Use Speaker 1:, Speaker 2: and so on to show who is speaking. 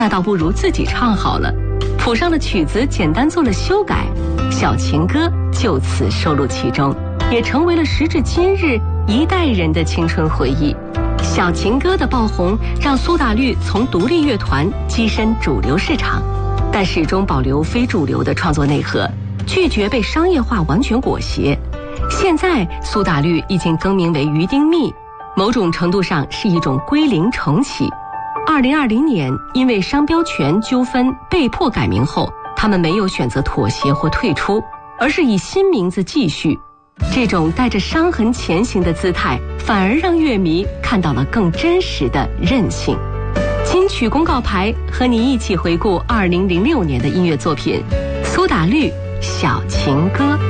Speaker 1: 那倒不如自己唱好了。谱上的曲子简单做了修改，小情歌就此收录其中，也成为了时至今日一代人的青春回忆。小情歌的爆红让苏打绿从独立乐团跻身主流市场，但始终保留非主流的创作内核，拒绝被商业化完全裹挟。现在苏打绿已经更名为于丁蜜，某种程度上是一种归零重启。2020年因为商标权纠纷被迫改名后，他们没有选择妥协或退出，而是以新名字继续。这种带着伤痕前行的姿态，反而让乐迷看到了更真实的韧性。金曲公告牌和你一起回顾2006年的音乐作品，苏打绿《小情歌》。